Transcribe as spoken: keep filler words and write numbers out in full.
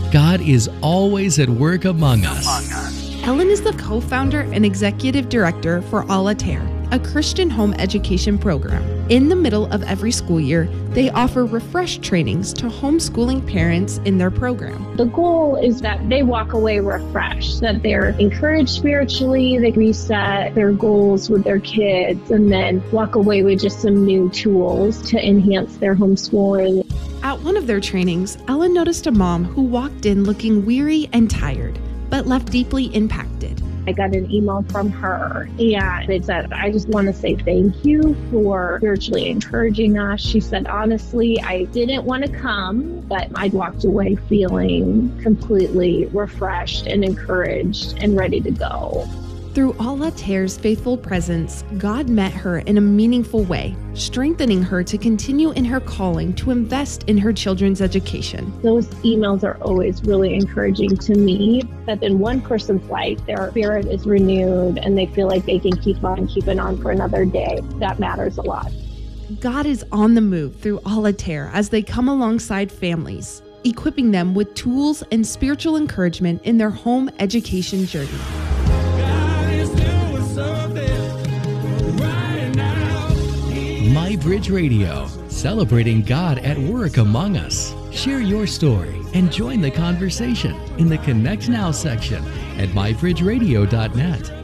God is always at work among us. Ellen is the co-founder and executive director for Alater, a Christian home education program. In the middle of every school year, they offer refresh trainings to homeschooling parents in their program. The goal is that they walk away refreshed, that they're encouraged spiritually, they reset their goals with their kids, and then walk away with just some new tools to enhance their homeschooling. At one of their trainings, Ellen noticed a mom who walked in looking weary and tired, but left deeply impacted. I got an email from her, and it said, I just want to say thank you for spiritually encouraging us. She said, honestly, I didn't want to come, but I walked away feeling completely refreshed and encouraged and ready to go. Through Alater's faithful presence, God met her in a meaningful way, strengthening her to continue in her calling to invest in her children's education. Those emails are always really encouraging to me, that in one person's life, their spirit is renewed and they feel like they can keep on keeping on for another day. That matters a lot. God is on the move through Alater as they come alongside families, equipping them with tools and spiritual encouragement in their home education journey. My Bridge Radio, celebrating God at work among us. Share your story and join the conversation in the Connect Now section at my bridge radio dot net.